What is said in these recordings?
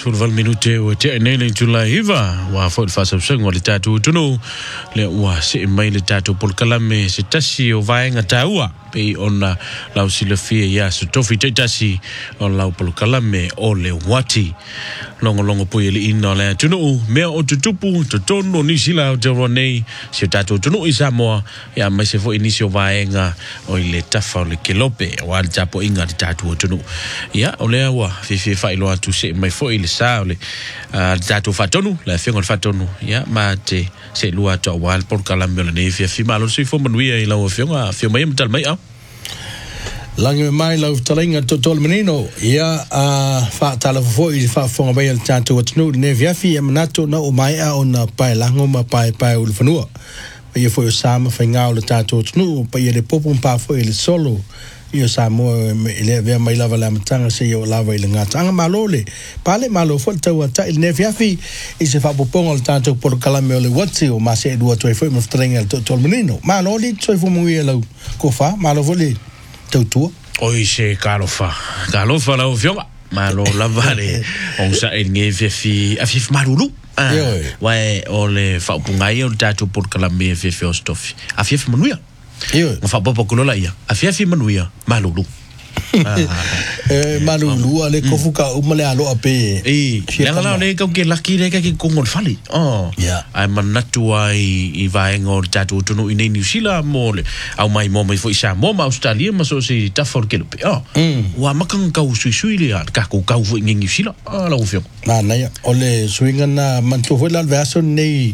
sul minute o te nele July hiva wa fo fa so sengo le tatu tunu le wa se mai le tatu por kalame se tasi o vaenga taua pe ona la silofia ya so tofi te tasi on la por kalame o le wati longo po ile ina le tunu me o tutupu to tono ni sila o te ronei se tatu tunu isamo ya mai se fo inicio vaenga o ile tafa le kelope wa japo inga tatu tunu ya ole wa fi fa ilo atu se mai fo ile sa ole tatu fatonu la fengo fatonu ya ma te se lua to wal por kalame le ne fi malo si fo manuia ila o fengo fi mai mtal mai a lange mai lau talinga to tol menino ya fa tala fo i fa fonga bai al tatu watnu ne viafi amnato na o mai a ona pai lango ma pai ul fanua ia fo sama fa ngau le tatu watnu pa ia le popum pa fo ile solo ia samo ile via mai lava la matanga se ia lava ile ngatanga malole pale malo fo tau ta il ne viafi i se fa poponga al tatu por kalame ole watsi o ma se dua to fo mo talinga to tol menino malole to fo mo ia lau ko fa malo vole tautua oi se kalofa la ofionga malo lavare on sa nge fi afif marulu wa ole fa pungai o tatu por kalame fi ostofi afif manuia fa popo kulola ia afif manuia malulu malulu ale kofuka umale alo ape la le ka ke laki le ka ki kongol fali ai manatu ai I vaenga o tatu tunu I New Zealand mole au mai mo mai fo isa mo Australia ma so si tafor ke lupe wa makang ka usui le ka ko ka fo New Zealand la ufio na ole swinga na mantu fo la verso nei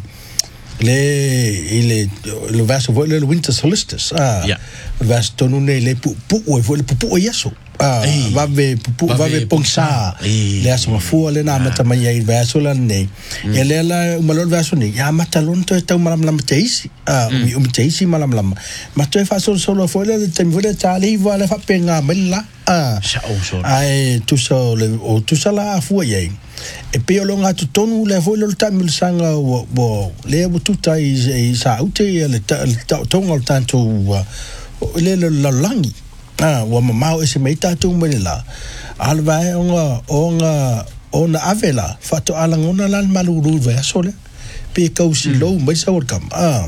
le verso fo le winter solstice verso tonu nei le pu fo le pu yeso va ve pongsa le aso fu le na mata mai ai verso la nei ele la malol verso nei ya mata lon to ta malam teisi teisi malam ma to fa solo fo le tem vole tali va le fa penga mella ai tu so le o tu sala fu ai e pe o longa tu tonu le fo le tamil sanga bo le tu tai sa ute le tonga tanto le la langi wa mamau ese mai tatu menila alva ona avela fato alangona lan malulu va sole pe kausi lo mai sa workam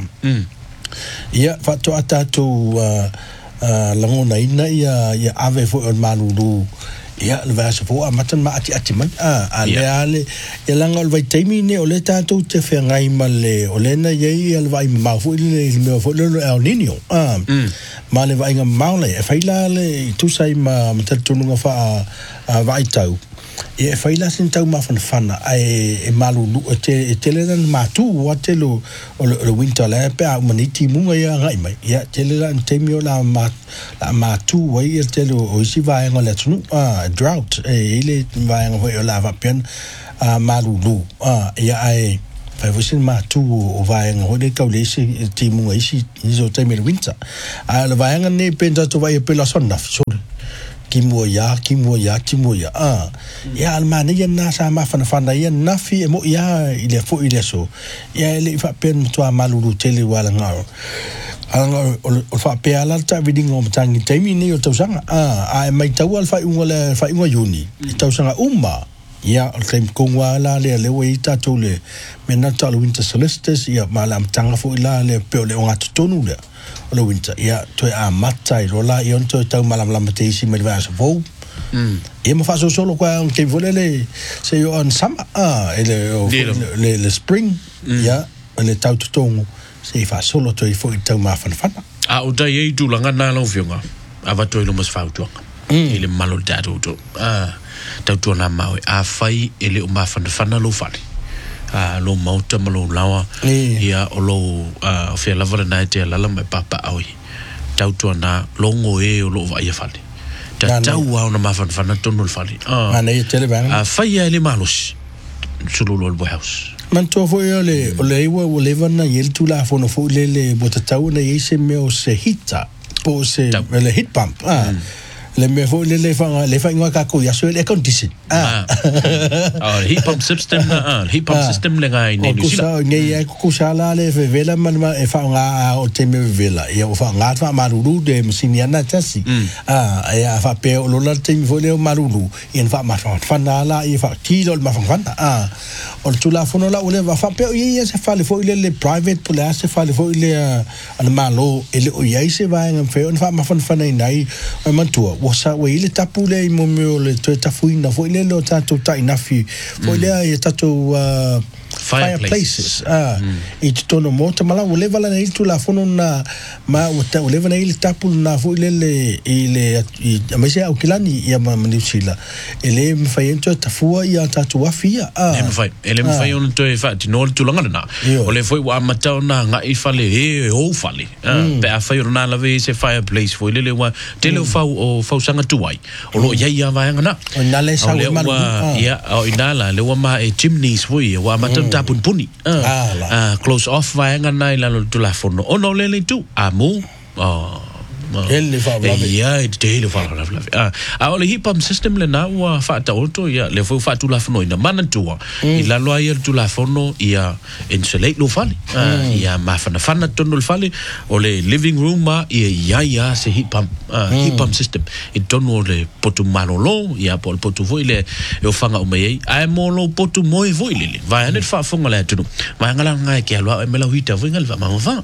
ya fato atatu langona ina ya ave fo malulu ya alva so fo amatan ma ati man ale elanga vai taimi ne ole tatu te fe ngai male ole na ye alva ma fo le me fo le El Niño male vai nga maule e faila le tu sai ma tatunga fa vai tau e faila sin tau ma fana e malu te le ma tu watelo o winter la pe a maniti munga ya ngai mai ya te le temio la ma tu wai te o si vai nga le tunu drought ile vai nga ho la va pen malu ya ai fa vosin ma tu o vai nga ho de ka le si ti munga isi zo temio winter la vai nga ne penta to vai pe la sonna kimua ya ya almania na sa ma fana ya nafi mo ya ile fo ile so ya ile fa pen to malulu tele wala ngaro o fa pe ala ta vidingo mtangi taimi ni o tausanga ai mai tawal fa unga yuni tausanga ya claim kongwa la le we ta tole mena talo winter solstice ya malam tanga fo ila le pe le onga tonu le o winter ya to a matai rola yon to tau malam lamate isi me va so e mo fa solo kwa on ke volele se yo on sama le spring ya le tau tongo se fa solo to fo tau ma fana o dai e tu langa na lo fionga ava to lo mas fa tu ile malo dado to tau tu na mau a fai ele o ma fana lo fali lo mauta malo lawa ia o lo fe la vale na te la me papa ai tau tu na longo e o lo va ia fali tau wa na ma fana tonu fali ana ia tele bang fai ele malos sulu lo house man to fo ole iwa o levana yel tu la fo no fo le bota tau na yese me o se hita po se le hit pump le me fo le fa ngwa ka ko ya so le condition heat pump system heat pump system le ngai ne ni sila ngai ya ku sala le fe vela man e fa nga o te me vela ya o fa nga fa maruru de msiniana tasi ya fa pe o lo te mi fo le maruru en fa ma fa na la e fa kilo ma fa o tula fono la o le va fa pe ye se fa le fo le private pula se fa le fo le al malo ele o ye se va en fe on fa ma fa nei man tu o sa we le tapu le mo me le to tafuina fo le lo tato ta inafi fo le e tato fireplaces e tono mota mala o leva la nei tu la fono na ma o leva nei le tapu na fo le ma se au kilani ia ma niusila ele me fa ento tafua ia tato afia ele me fa on to e fa ti no tu langa na o le foi wa mata na nga I fale e o fale pe a fa na la ve se fireplace fo le wa tele fa o fa sanga tuai o lo ia va nga na le sa o ma ia o inala le wa ma e chimneys foi wa mata tapun puni close off va nga na la tu la fono o no le tu amu ele fa ele fa a le heat pump system le na wa fa ta auto ya le fa tu la fono ina mana tua I la lo ia tu la fono ia insulate lo fali ia ma fana tono fali o le living room ma ia se heat pump system I tono le potu malolo ia po potu voi le e o fanga o mai ai mo lo potu moi voi le vai ane fa fonga le tu ma ngala ngai ke lo e mela huita voi ngal va ma va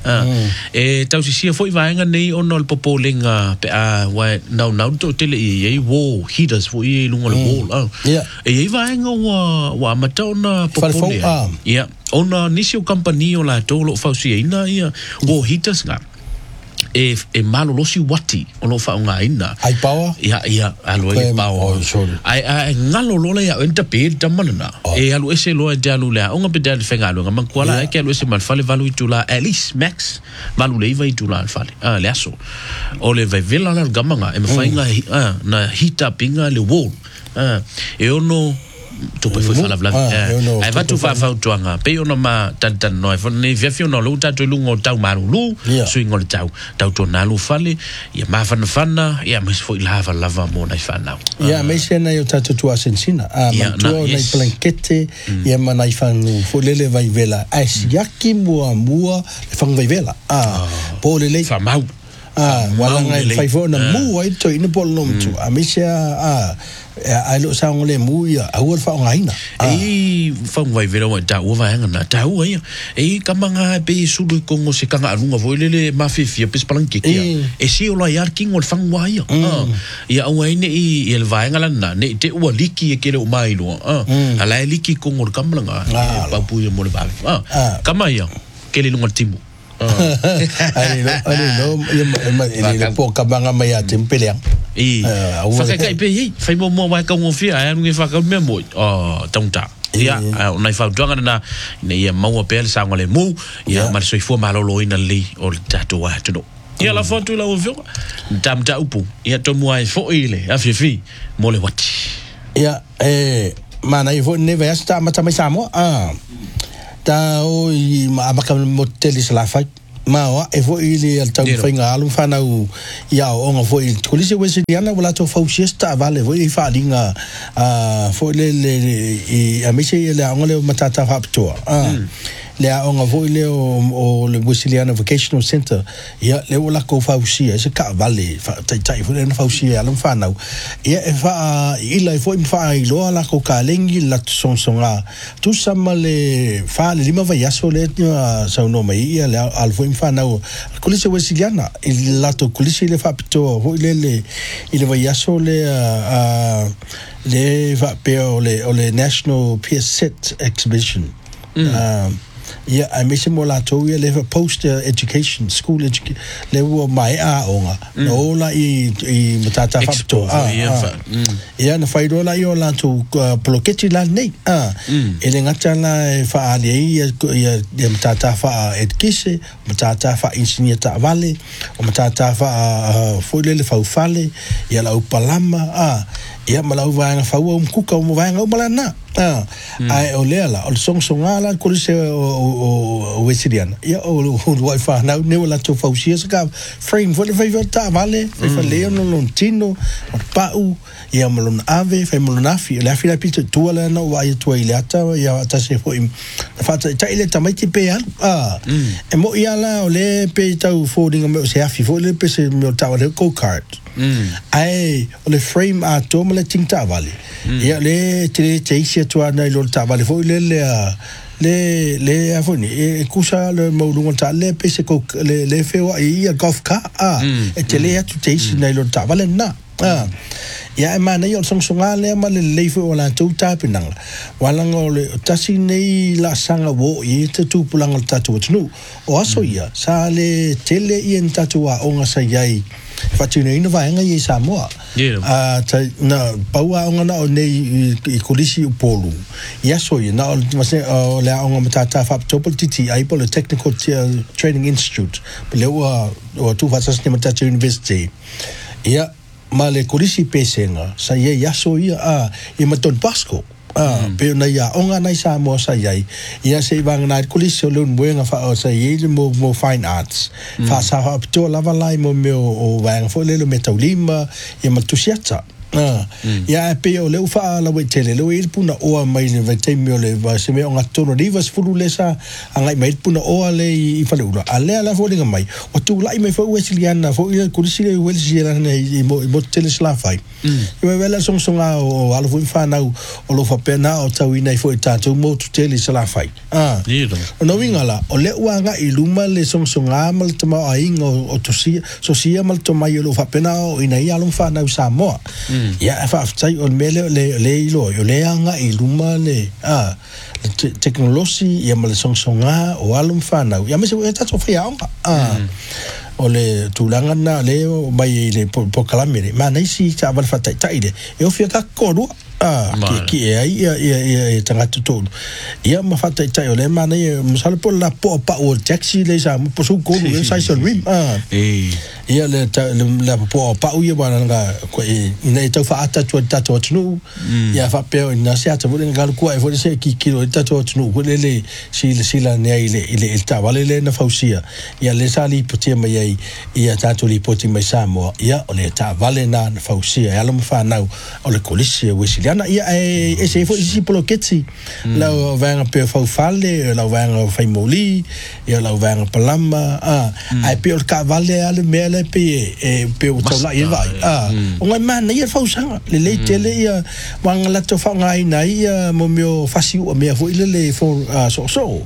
e tau si foi vai nga nei ono popolinga pe a wa now to tele e wall heaters for e lunga le wall e va nga wa matona popolinga ona nisio company o la tolo fausi ina ia wall heaters nga e malo losi wati ono fa nga ina ai power ia alo e power ai ngalo lo ya enta pe tamana e alo ese lo e alu la onga pe dal fenga lo ngam kwala e ke alo ese mal fale valu itula at least max valu le va itula al fale le aso o le vai vela la gamanga e me fainga na hita pinga le wall e ono tu pe foi fala ai va tu fa tuanga pe ona ma tan no e fone via fio no lu ta tu lungo tau maru lu swingo le tau to na lu fale ia ma fana ia me foi lava mo na fana ia me se na yo tatu tu asensina ma tu na plankete ia ma na fanu fo le vai vela as yaki mua le fang vai vela po le fa mau wala ngai fai fo na mua I to ina pol nom tu a me se ai lo sa ngole mu ia a ur fa ngai na fa vai vela wa ta wa nga na ta wa ia kamanga pe sulu ko ngo se kanga runga voilele ma fifia pes palanki kia si o la yar king o fang wa ia ia o ine I el vai nga na ne te o liki ke le o mai lo ala liki ko ngo kamanga pa pu mo le ba kama ia ke le ngo timu I don't know ele po kabanga mai a tempeleang fa kai pe fai mo wa ka ngo fia ai ngi fa ka me mo tonta ia ona fa donga na ia mau pe sa ngole mu ia mar so fo malolo ina li o tatu wa tu ia la foto la o vio tamta upu ia to mo ai fo ile a fi mo le wat ia mana I fo ne va sta mata mai samo ta o I ma ka motel la fa ma wa e fo ile al tau fainga alu fana u ia o nga fo I kulise wese diana wala to fo siesta vale fo I fa dinga fo le a me se le ngole matata fa to le a onga vo le o le Wesleyan Vocational Center ia le ola ko fausia se ka vale tai vo le fausia alam fa nau ia e fa ila fo im fa I lo ala ko ka lengi la sonsonga tu sama le fa le lima va yaso le sa no mai ia le al fo im fa nau kulise Wesleyana il la to kulise le fa pito vo le va yaso le va pe o le National Peer Set Exhibition yeah, I miss him la to we live a post education school education le wo mai onga no la I matata facto yeah na fai la yo la to bloketi la nei ele ngata la fa ali ya matata fa education matata fa engineer ta vale o matata fa foi le fa fale ya la upalama ya malau va fa wo mkuka mo va ngau malana ai o lela o song ala ko se o wesiriana ia o wai fa na ne wala to fausia ska frame for the favorite ta vale fa leo no lontino o pau ia malon ave fa malon afi la fila pita tu ala no vai tu ile ata ia ta se foi fa ta ile ta mai ti pe e mo ia la o le pe ta folding o se afi fo le pe se mo ta o go card ai o le frame a to mo le tinta vale ia le te isia tu ana lo ta vale fo le afoni e kusa le mo lunga ta le pe se ko le feo ia golf car e te le atu te isia na lo ta vale na ia e mana yo songa le ma le fo la tu ta pinanga wala ngole tasi nei la sanga wo i te tu pulanga tatu tunu o aso ia sa le tele i en tatu a onga sa yai fatuna ina vai nga i Samoa ta na paua onga na o nei i kolisi u polu ia so ia na o le onga matata fa topol titi ai pole technical training institute le o tu fasas ni matata university ia ma le kolisi pesenga sa ia yaso ia i maton pasco pe na ia onga na Samoa sa ia se vang na kolisi lo mwenga fa o sa ia mo fine arts fa sa to lava lai mo o vang fo le metalima ia matusiata ia pe o le ufa la wetele le il puna o mai le vetemi le va se me onga tono rivas fulu le sa anga mai puna o le I fa le ula ale ala fo le mai o tu lai mai fo wesiliana fo il kurisi le wesiliana I mo tele sla fai I me vela songa o ala fo fa na o lo fa pena o tawina fo tatu mo tu tele sla fai no wingala o le uanga I luma le songa mal tama ainga o tosia sosia mal tama yo lo fa pena o ina ia lo fa na Samoa ia fa fai o mele le ilo yo le anga I luma le teknologi ia mal songa o alum fa na ia me se ta so fa anga o le tulanga na le mai le pokalamere ma nei si ta val fa tai le e o fia ka koru ki ia tanga tutu ia ma fa tai o le ma nei msal po la po pa o taxi le sa po su ko le sai son rim ia le la po pa o ia bana nga ko ina e tau fa ata tu tunu ia fa pe na se ata volen gal ko e volen se ki kilo tatu tunu ko le sila ne ile ta vale le na fausia ia le sali potia mai ia tatu li poti mai Samoa ia o le ta vale na fausia ia lo fa na o le kolisi wesiliana ia e se fo si polo ketsi la vanga pe fa fale la vanga fa moli ia la vanga palama ai pe o ka vale ale mele pe o tau la ia vai o ngai mana ia fausanga le tele ia wanga la to fa ngai na ia mo mio fasi o me fo ile fo so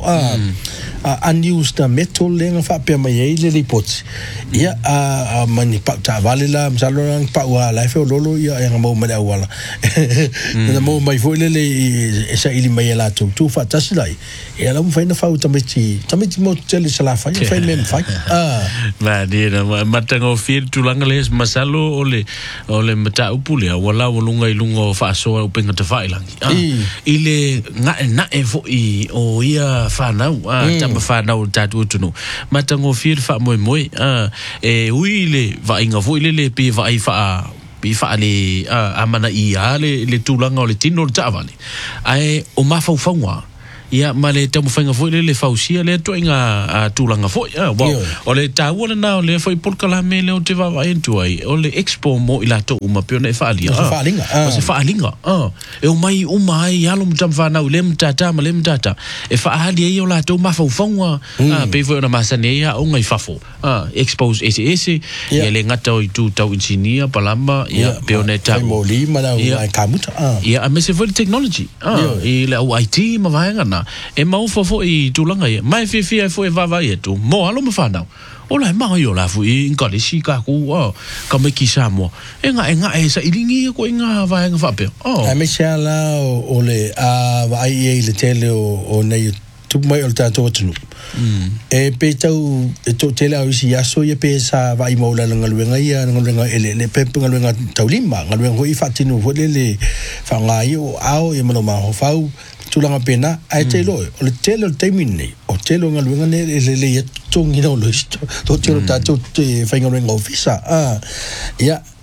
unused metal lenga fa pe mai ile report ia mani pa ta vale la msalo pa wa la fe lolo ia nga mo mala wala na mo mai fo ile esa ili mai la tu fa tasilai ia la mo fa na fa tamiti mo tele sala fa fa mem fa ma dia matango fir tulanga les masalo ole mata upule wala wolunga ilunga fa so upenga te fa ilangi ile na fo I o ia fa na tamba fa na tatu tunu matango fir fa moi e uile va inga fo ile pe va I fa le amana ia le tulanga o le tino le tavale ai o mafaufaunga ia ma le tamu fanga foi le fausia le to inga tulanga foi o le tawona na o le foi polkala me le o te va entu ai o le expo mo ila to uma pe ne falia o se faalinga e o mai alo mtam fa na le mtata ma le mtata e fa ali e o la to ma faufaunga pe foi na masane ia o ngai fafo expose ese ia le ngata o tu tau engineer palamba ia pe o ne ta mo li ma la kamuta ia a me se foi technology e le o IT ma vaenga na e mau fo I tulanga ia mai fi fo e vava ia tu mo alo me fana ola ma yo la fu I ngale si ka ku ka me ki Samoa e nga e sa ilingi ko nga va nga fa pe a me sala ole va ai le tele o nei tu mai o tato tunu e pe tau to tele au si aso ye pe sa va I mo la ngaluenga ia ngaluenga ele pe ngaluenga taulima ngaluenga I fatinu fo le fa nga yo ao e mo ma ho fau tulanga pena ai te lo o tele temini o tele ngaluenga ne le tongi no lo to tele tato te fa ngaluenga ofisa ia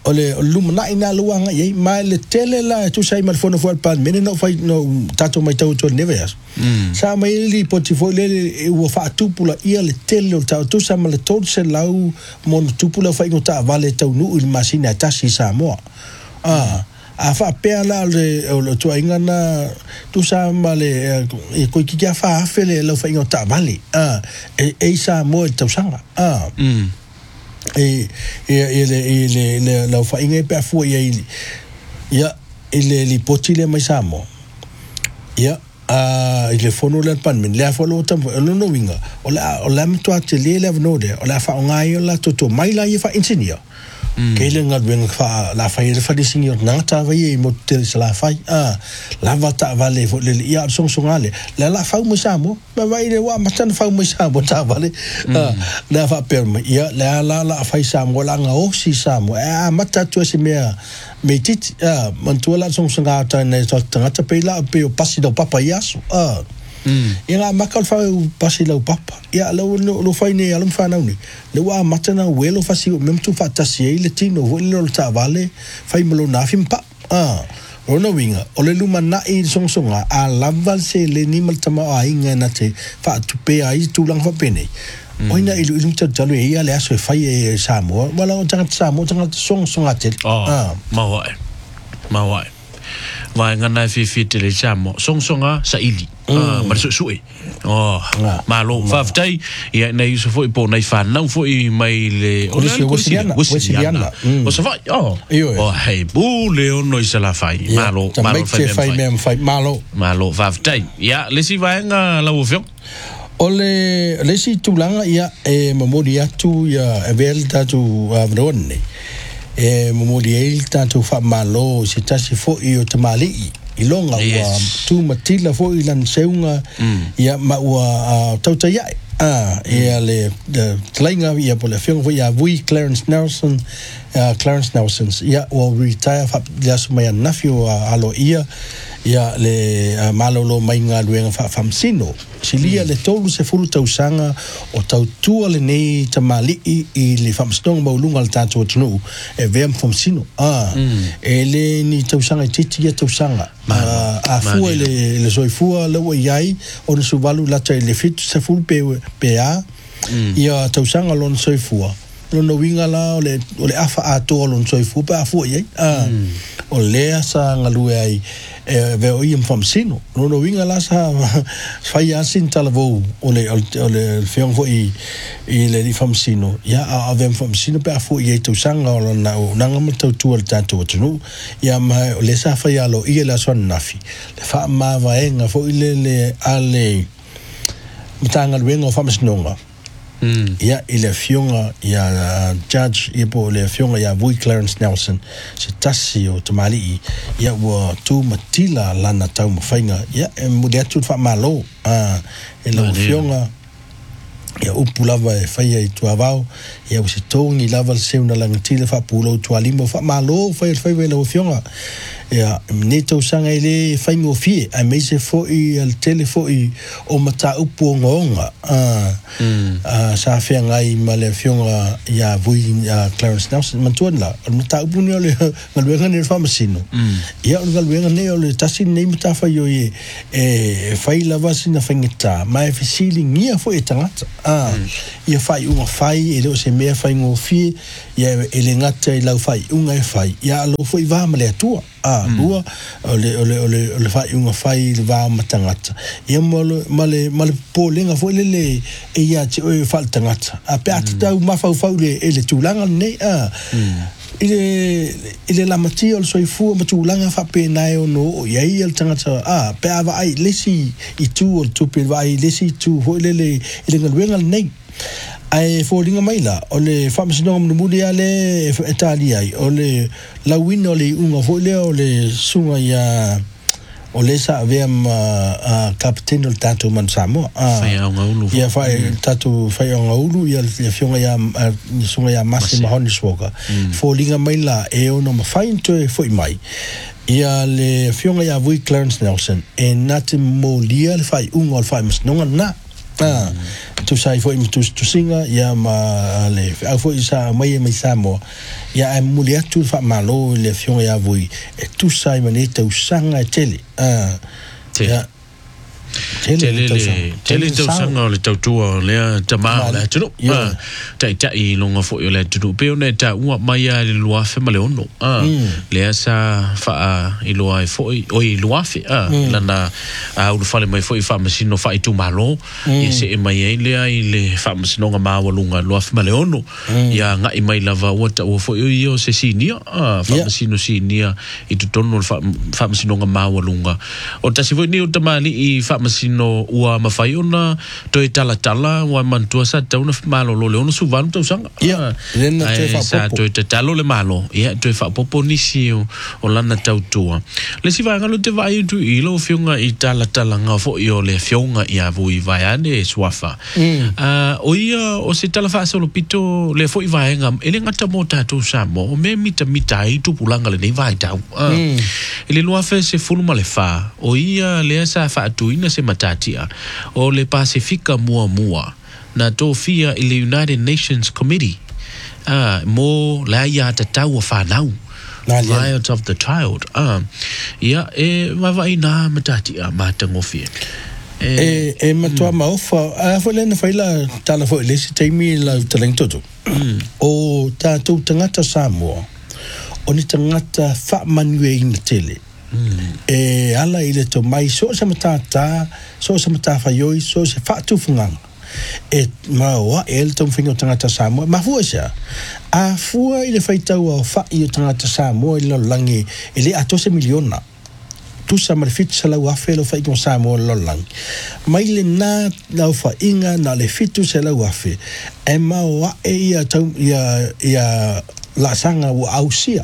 ole lumana ina luanga ye mai le tele la tu sai mal fono for pan mene no fai no tato mai tau to neves sa mai li portfolio le o fa tupula ia le tele o tau tu sa mal to se lau mon tupula fai no ta vale tau nu il masina tasi sa mo a fa pe la le to ingana tu sa mal e ko ki fa fele lo fai no ta vale e sa mo tau sanga le la fa inga pe fu ya le potile mai samo ya le fono le pan men le folo tam no winga o la mto atelier le no de o la fa ngai la to mai la fa engineer ke le ngat wen fa la fa le fa di senior na ta va ye mo tel la fa la va ta va le ya song ale la fa mo samo ba va ile wa matan fa mo samo ta va le la fa per ya la fa samo la nga o si samo mata tu se me tit man tu la song ta na ta pe la pe o pasi do papa yasu ia makal fa pasi lo papa ia lo fa ni alum fa na ni le wa matana welo fa si mem tu fa tasi le tino lo ta vale fa imlo na fim pa ono winga ole luma na I songa a laval se le ni mal tama a inga na te fa tu pe ai tu lang fa pene oina ilum ta talo ia le aso fa e samo wala o tanga samo tanga songa te ma wa vai ngana fi tele samo songa sa ili ma su malo fa ftai ia nei so foi po nei fa não foi mai le Wesiliana o sa vai hey bu leo noi se la fai malo fai malo fa ftai ia le si vai nga la ofio ole le si tulanga ia memori atu ia evel tatu avronne memori el tatu fa malo si tasi fo io tamali ilonga wa tu matila fo ilan seunga ia ma wa tauta ia ia le tlainga ia po le fiong fo ia vui Clarence Nelson ia o retire fa ia sumaya nafio alo ia le malo lo mai nga luenga fa famsino silia le tolu se fulu tausanga o tautua le nei tamali I le famstong maulunga le tatu tunu e vem famsino ele ni tausanga titi ya tausanga a fu le soifua le wai o su valu la le fit se fulu pe ia tausanga lon soifua no winga la ole afa ato lon soifua pa fu ye o le sa ngalue ai ve o im famsino no winga la sa fai asin talavo ole fiong fo I le famsino ya avem famsino pe fu ye to sanga o na nanga mo tu al tanto tunu ya ma le sa fai alo I la son nafi le fa ma va enga fo le ale mtanga wenga famsino ia ile fionga ia judge ia po le fionga ia vui Clarence Nelson se tasi o tamali ia wa tu matila lana tau mafainga ia mudia tu fa malo ele fionga ia upulava e faia I tu avao ia se tongi lava se una langtile fa pulo tu alimo fa malo fa le fionga ia neto sanga ile faingo fie a me se fo I al telefoi o mata upu ngonga sa fia ngai male fionga ia vui Clarence Nelson mantuanla o mata upu ni ole ngaluenga ni famasino ia o ngaluenga ni ole tasi nei mata fa yo e fai lava sina fangita mai fisili ngia fo etangata ia fai unga fai ele o se mea fai ngo fie ia ele ngata I lau fai unga e fai ia lo fo I va male atua lua ole fai unga fai le va matangata ia male polenga fo le ia te o faltangata a pe atau mafau le ele tulanga nei ile la matio so ifu matulanga fa pe nai no ia il tangata pe ava ai lesi I tu o tu pe vai lesi tu ho ile ngalwenga nei ai foldinga maila ole famsino mnumuli ale italia ole la win ole unga fole ole sunga ya ole sa vem captain ol tato mansamo ya fai tato fai ngaulu ya fionga ya sunga ya Massimo Honiswoka foldinga maila e ono mafai to foi mai ia le fionga ya vui Clarence Nelson e nate molia le fai unga fai mas nonga na tu sai foi tu singa ya ma le foi sa mai Samoa ya mulia tu fa malo le fion ya voi tu sai maneta usanga tele ya tele tau sanga o le tautua lea tamaa le atunu tai longa fo yo le atunu pe ona ta ua mai a le luafe ma le ono lea sa faa i loa e fo o i luafe lana ulu fale mai fo i faa masino faa i tu malo i se e mai e lea i le faa masino nga maa walunga luafe ma le ono ia nga i mai lava wata ua fo i o se sinia faa masino sinia i tu tono faa masino nga maa walunga o tasi fo ni o tamali i faa masino ua mawhai ona toi tala wa mantua sa tauna malo le ono suvalu tau sanga lena toi wha sa toi talo le malo toi wha popo nisi o lana tau tua le si vai ngalo te vai tu i lo fionga i tala nga fo i o le fionga i avu i vai ane swafa o ia o se tala wha solo pito le fo i vai nga ele ngata mo tatu samo o me mita i tu pulanga le nei vai tau ele lua fe se fulu ma le wha o ia lea sa wha atuina se matatia o le Pasifika mua na tofia i le United Nations Committee mo la ia tatau whanau Rights of the Child ia mawai na matatia matangofia matua maofa fo lena faila tala fo le si taimi la taleng toto o tatou tangata Samoa o ni tangata fa manue ina tele ala ile to mai so sa mata fayoi so se fatu fungang ma el tom fingo tangata Samoa ma fuasa a fua ile faita wa fa i tangata Samoa ile langi ile atose miliona tu sa marfit sala wa felo fa i Samoa lo lang mai le na fa inga na le fitu sala wa fe ma ia tom ia la sanga wa ausia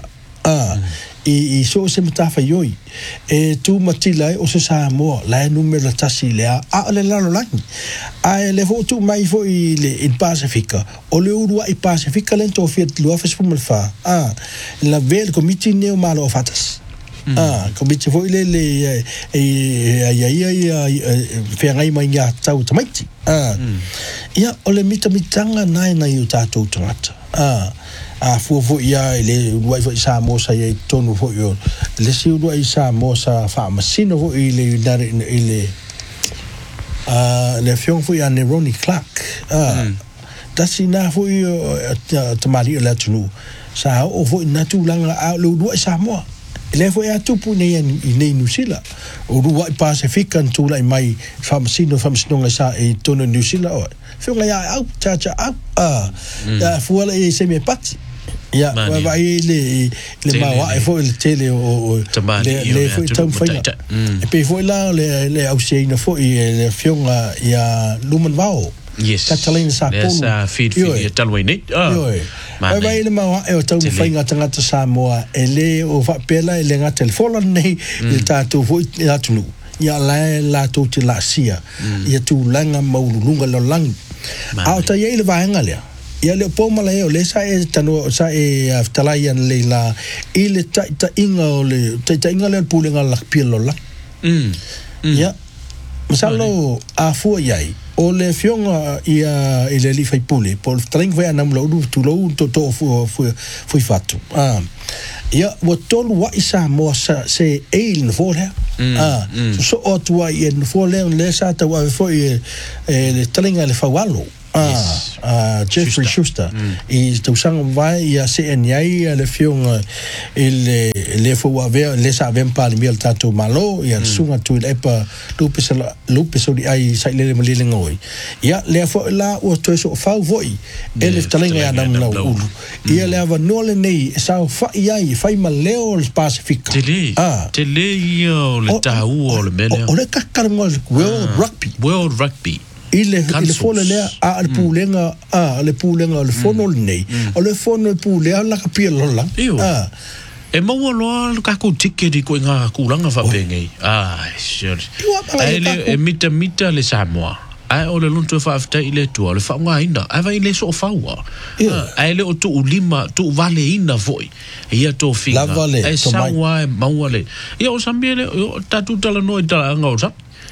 i so se matafa yoi tu matila o se Samoa la numero tasi le le lalo langi le fo tu mai fo i le in Pasifika o le urua i Pasifika le to fiat lua fa spumalfa la vel committee neo malo fatas committee fo le fe ngai mai ya tau tamaiti ia o le mitanga nai na yu tatou tangata fu ia le wai fo Samoa sa ia tonu fo yo le si wai Samoa sa fa masino fo ile ile le fiong fo ia ne Ronnie Clark tasi na fo yo tamari la tunu sa o fo na tu langa le wai Samoa le fo ia tupu nei nei New Zealand o wai Pacific tu lai mai fa masino nga sa e tonu New Zealand fiong ia au cha au fu la e se me pati ya va le ma fo il tele o le fo tau faina e pe fo la le ausina fo le fionga ya lumen vao Catalina sa polo feed talwini vai le ma e tau faina tangata Samoa ele o va pela ele nga telefona nei le tatu fo ya tunu ya la to te la sia ya tu langa maulunga lo lang au ta ye le va ngale ia le poma le o le sa e tano sa e aftalaian le la ile ta inga o le ta inga le pulenga la pielo la ia masalo a fu iai o le fionga ia ile li fai pule por tring vai anam lo tu lo to fu fatu ia o tolu wa isa mo sa se eil no for so o tu ai en for le sa ta wa fo le tringa le fawalo Jeffrey Schuster i tu sang vai ia se eniai le fiong le fo wa le sa vem pa le tato malo ia sunga tu le pa lupe so di ai sai le le ngoi ia le fo la o to so fa voi ele talenga ia nam la ulu ia le va no le nei sa fa ia fai maleo le Pacific tele ia le tau o le mele o le kakar world rugby ile fono le a pulenga le fono nei o le fono pulenga la capilla la e mau lo ka ku tiketi ko nga kulanga fa pengei sure ele mita le Samoa o le lunto fa afta ile tu le fa nga ina ava ile so fa wa ele o tu lima tu vale ina voi ia to finga e sa wa mau le ia o sambiele o tatu tala no tala nga o sa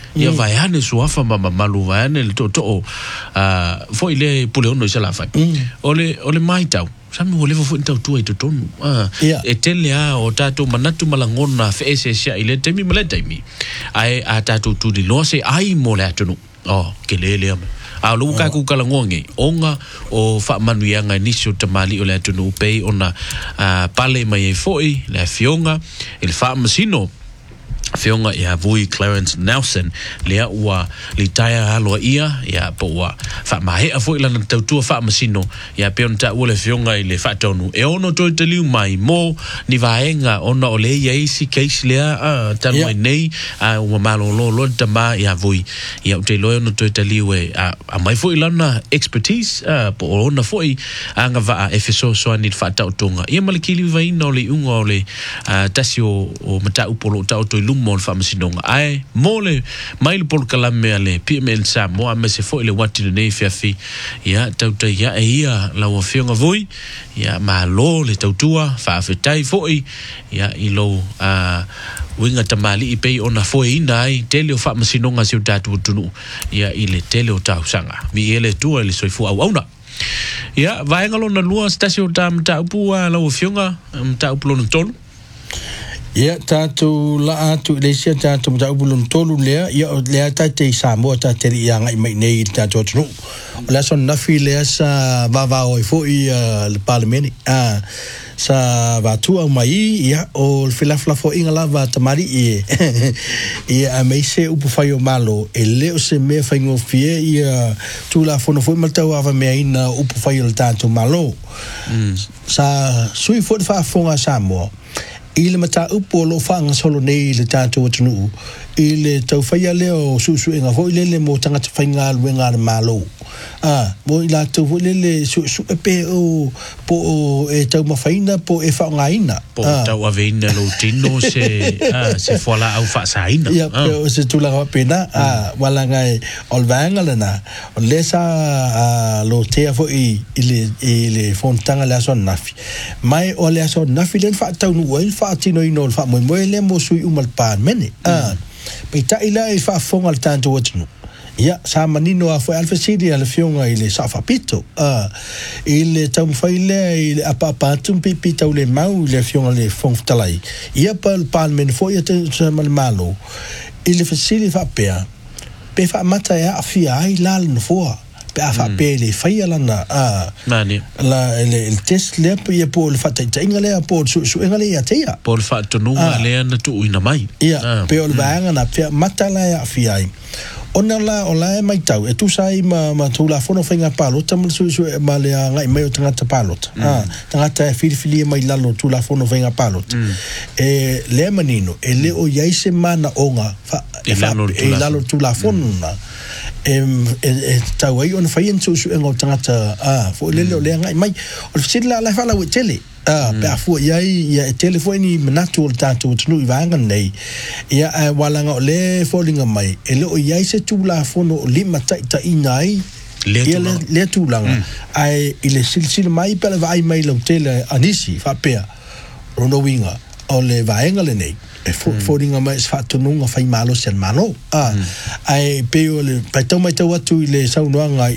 ia vai ane suafa malu vai ane le to foi le pule ono se la fai ole mai tau sami o levo foi tau tu e tonu e tele o tato manatu malangona fe ese sia ile temi male temi ai a tato tu di lo se ai mo le tonu ke le a lu ka ku kala ngonge onga o fa manuianga nisio tamali o le tonu pe ona pale mai foi le fionga il fa masino Fionga ia vui Clarence Nelson lea ua litaya aloa ia po ua fa mahe a foi lana tautua fa masino ia pe onta ua le fionga i le fa tonu e ono toi te liu mai mo ni vaenga ona o le ia isi keisi lea tanu ai nei ua malo lo tama ia vui ia ute loe ono toi te liu a mai foi lana expertise po ona foi anga va a efeso soa ni fa tautonga ia malikili vaina o le unga o le tasi o mata upolo tau toi mo fa masinonga ai mole mai le por kala me ale PML sa mo a me se foi le wati le fi ya tauta ya ia la o fionga voi ya ma lo le tautua fa fetai foi ya i lo winga tamali i pei ona foi nai tele o fa masinonga se tatu tunu ya i le tele o tau sanga mi ele tu le soifu au auna ya vai ngalo na lua stasio tam ta pua la o fionga ta upulo no tolu ia tatu la atu le sia tatu mata ubulun tolu lea ia lea tate Samoa tate ia ngai mai nei tatu tunu la son na fi lea sa va o fo i le parlement sa va tu mai ia o filafla fo ingala va tamari ia mai se upu fai o malo e leo se me fai ngo fie ia tu la fo no fo malta ava me ina upu fai o tatu malo sa sui fo fa fonga Samoa ile mata upo lo fanga solo nei le tato tunu ile tau faia leo susu enga ho ile le mo tanga fainga luenga malo mo ila tau le su epe o po e tau mafaina po e fa ngaina po tau aveina lo tino se fola au fa saina ya po se tula pena wala ngai olvanga lana lesa lo te fo ile fontanga la son nafi mai o le son nafi len fa tau no fa tino ino fa mo le mo sui umal pan mene pita ila e fa fonga tanto wotno ya sa manino a foi alfa city al fionga ile sa fa pito ile tam faile ile apa tum pipita le mau le fionga le fong talai ia pal palmen foi te mal malo ile facili fa pe fa mata ya afia ai lal no fo pe fa pe le faia lana mani la el test le pe po le fa te ingale po su ingale ya te ya po le fa tonu le na tu ina mai ia pe o vanga na pe mata la ya afia ai ona la ola e mai tau e tu sai ma tu la fono fenga palo tam su ma le ngai mai tanga ta palo tanga ta fili mai la no tu la fono fenga palo e le manino e le o yaise mana onga fa e la no tu la fono na tau ai ona fai en su ngo tanga ta fo le le ngai mai o fisi la fa la tele pe afu ia telefoni manatu o tatu tunu vanga nei ia walanga le falling mai ele o ia se tu la fono lima ta inai le tu langa ai ile silsil mai pela vai mai lo tele anisi fa pe rono winga o le vaenga le nei e falling mai fa tunu nga fai malo sen malo ai pe o le pa to mai to watu ile saunoanga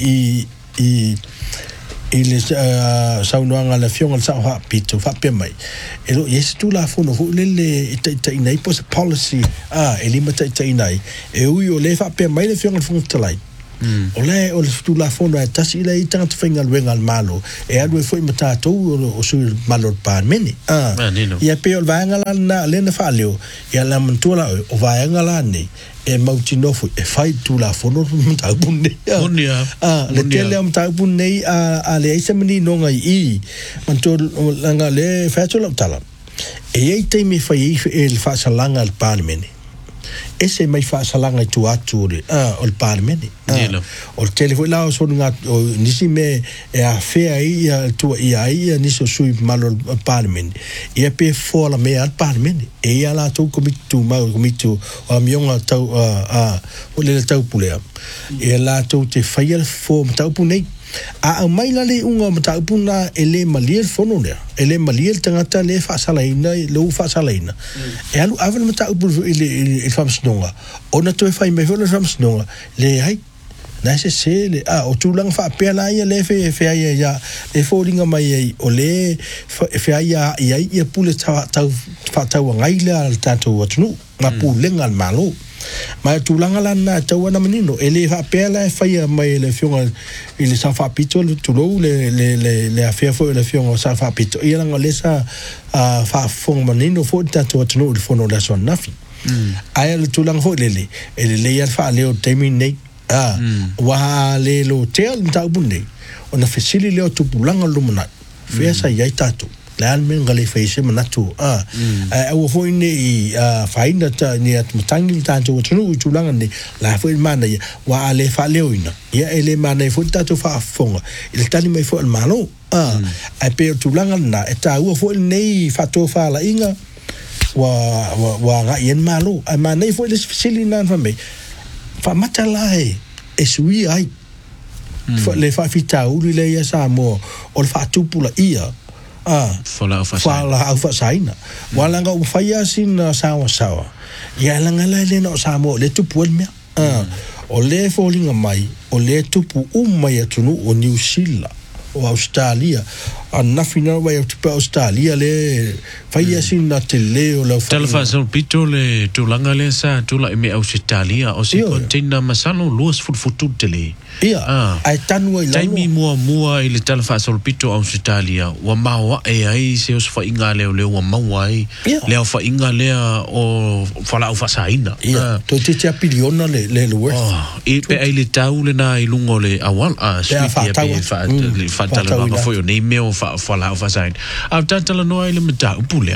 ile saunoanga la fionga sa ha pito fa pe mai elo yes tu la fono ho le ta inai pos policy ele mata ta inai e ui o le fa pe mai le fionga fun talai ole o tu la fono e tasi ile i tanga finga luenga malo e alu foi mata to o su malo pa meni ia pe o vaanga la na le na fa leo ia la mantula o vaanga la ni e mautinofu e fai tu la fono mta bunne le tele mta bunne a le isa meni no ngai i manto langa le fa to la tala e ei te me fai el fa salanga al parmeni ese mai fa salanga tu atu o parmeni o telefone la so nga nisi me e a fe ai tu ai nisi sui malo al parmeni e pe fo la me al parmeni e ia la tu comitu o mionga tau o le tau pulea e la tu te faia fo tau punei a mai la le unga mata puna ele maliel fono le ele maliel tangata le fa salaina lo fa salaina e alu avel mata pu ele fam whamsnonga. Ona toi whai mai whole whamsnonga. Le hai, nai se le, o tūlanga whaapea la ia le whea ia, le whōringa mai ai, o le whea ia pule whaatau ngai lea le tātou atunu, ngā pūlenga al malo. Mai tūlanga lana tau ana manino, e le whaapea la whaia mai le whionga, i le sa whaapito le tūlou, le a whea fo le whionga sa whaapito. Ia langa le sa whaafonga manino, fo tātou atunu, le whono le aso nafi. Aia le tūlanga fo lele, e le lea wha leo teimi nei, wa le lo tel mta ubune ona fesili leo tupulanga lumana fesa yai tatu la almen gale fese manatu o foi ne i faina ta ni at matangi tatu tunu tulanga ne la foi mana wa ale fa leo ina ya ele mana foi tatu fa fonga il tani mai foi malo a pe tulanga na eta o foi nei fa to fa la inga wa ga yen malo a mana foi le fesili nan fa me fa matalai e sui ai le fa fita uri le ia sa mo o le fa tupula ia fala au fa saina wala nga u faia sin sawa ia langa le no sa mo le tupu me o le falling mai o le tupu mai atunu o New Zealand o Australia na final vai tupu Australia le faia sin na tele o le telefa so pito le tulanga le sa tula me Australia o si container masalo luas futu tele ai tanu i taimi mua i le telefa so pito Australia wa mawa e ai se os fa inga le wa mawa ai le fa inga le o fala o fa saina to te piliona le e pe ai le tau le na i lungo le awal sweet pe fa tala no foi o nei me o fala o fa saina a tala no ai le mata upulea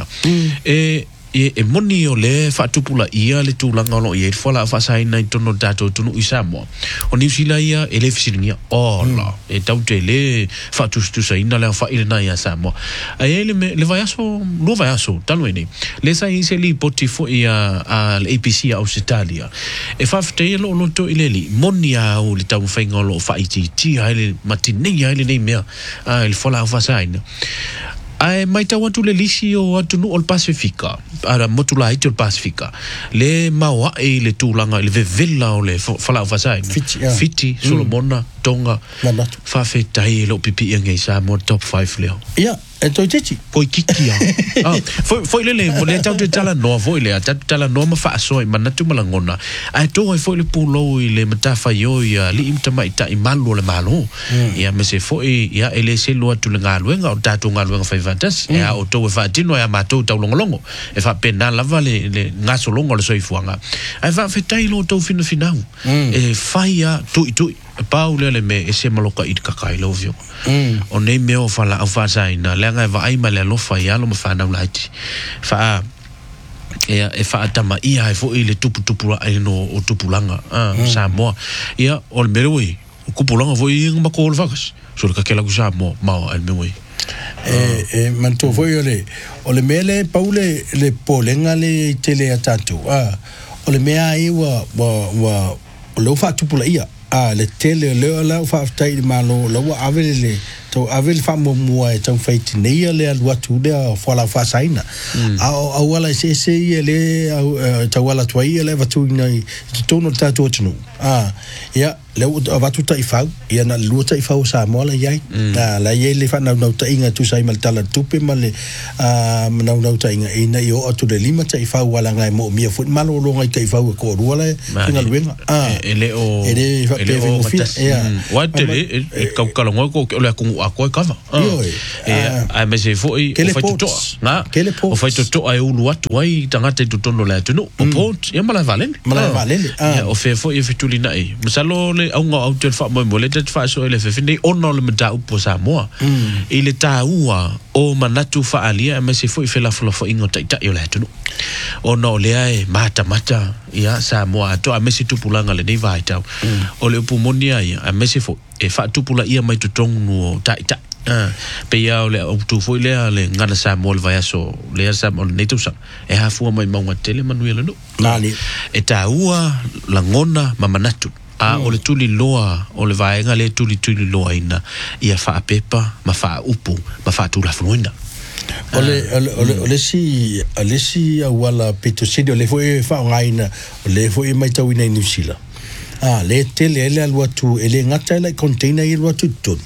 e moni o le whaatupula ia le tūlanga lo ia whala whasaina i tono tātou tunu i Samoa. O New Zealand ia e le whisiringia la e tau te le whaatustusaina le whaile na ia Samoa. A e le vai aso, lua vai aso, tanu e nei. Le sa i se li poti fo ia a le APC a Australia. E whawhitei lo loto i le li, moni au le tau whainga lo whaiti ai le matinei ai le nei mea le whala whasaina. Ai mai tau atu le lisi o atunu o le Pasifika ara motula iti o le Pasifika le maua e le tūlanga le vevela o le whalau whasai Fiti, Solomona, Tonga whawhetai lo pipi i ngai sa mo top 5 leo e toi teti poi kikia foi le tau te tala noa foi le tala noa ma whaasoi manatu malangona ai tō ai foi le pūlo i le matafa yo ia li imta mai ta i malu le malo ia me se foi ia ele se lua tu le ngaluenga o tatu ngaluenga whaivatas ia o tō e whaatino ia mātou tau longolongo e whapena lava le ngaso longo le soifuanga ai whawhetai lo tau finau e whaia tui pau le me e se maloka i kakai lo vio o nei meo fala au fasaina le nga va ai male lo fa ya lo ma fa na laiti fa e fa tama ia e fo ile tupu ai no o tupulanga Samoa ia o le meroi o kupulanga vo i ma ko le vakas so le kakela ku Samoa ma al meroi manto foi o le mele paule le polenga le tele atatu o le mea i wa lo fa tupula ia le tele le la fa tai malo lo avele to avel fa mo e tau faiti nei le al watu de fola fa saina a wala se le ta wala twai le watu nei tono tatu tunu ya le watu tai fa ya na lu tai fa sa mo la yai la ye le fa na ta inga tu sai mal tala tupe male na ta inga ina yo atu le lima tai fa wala ngai mo mi fu malo lo ngai tai fa ko ru wala inga luenga ele o wa tele e kaukalongo ko le ku a ko kava a me se foi o fai to ai ulu atu ai tangata tu tono la tu no o port e mala valene o fe foi e fitulina e masalo le au nga au te fa mo le te fa so ele fe fini ono le mata upo Samoa ile taua o manatu fa alia me se foi fe la flo fo ingo ta yo la tu no ono le ai mata ia Samoa to a me se tupulanga le nei vai tau o le pumonia ia a me se foi e fa tupula ia mai tu tong no ta pe ia o le tu foi le ngana Samoa le vai aso le Samoa le netusa e ha fu mai maunga tele manuela no nani e taua langona mamanatu o le tuli loa o le vaenga le tuli loa ina ia fa pepa ma fa upu ma fa tu la fruenda ole si wala petosidi ole foi fa ngaina ole foi mai tau ina New Zealand le tele ele alwa tu ele ngata le container i alwa tu ton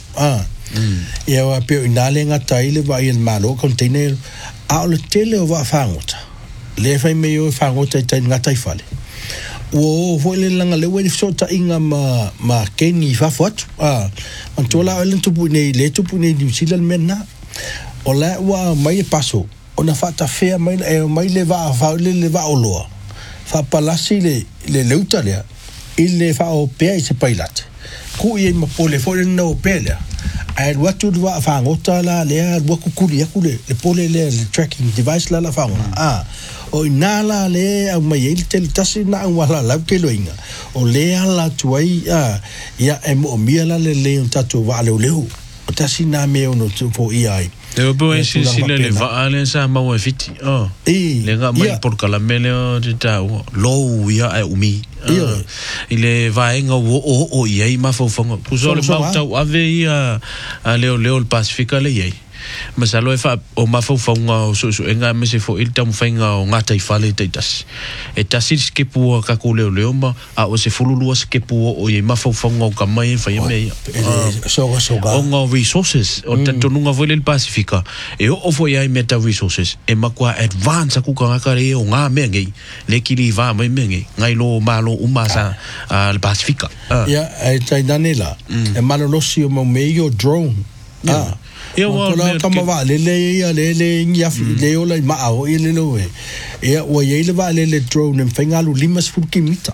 ia wa pe inale ngata ile va il malo container ole tele o va fangota le fai me o fangota tai ngata i fale o foi le langa le we sota inga ma keni fa fot antola ole tupu nei le tupu nei New Zealand mena ola wa mai paso ona fata fea mai mai le va le va oloa fa palasi le leuta le il fa o pe se pailat ku ye ma pole fo no pele ai watu va fa ngota la le wa kukuri ya kule le pole le tracking device la fa o inala le au mai il tel tasi na wala la ke loinga o le ala tuai ya o miala le tatu va le o tasi na me ono fo ai le bo e le va ale sa ma wa fiti le nga mai por kala mele o te tau lo ya ai umi ile va nga o ia ma fo fo ku so le ma tau ave ia le le Pacifica le ia masalo e fa o ma fo nga so nga me se fo il tam fainga o ngata i fale te tas e tasi ke pu ka ko le ma o se fululu ke pu o ye ma fo nga o ka mai fa me so o nga resources o tanto nunga vo le Pacifica e o fo ia meta resources e ma kwa advance ku ka ka re o nga me ngai le ki li va mai me ngai ngai lo malo umasa al Pacifica ya e tai danela e malo lo si o me yo drone ia wa kama va le ngia le ola ma o ile lo ia o ye le va le drone mfenga lu limas fulkimita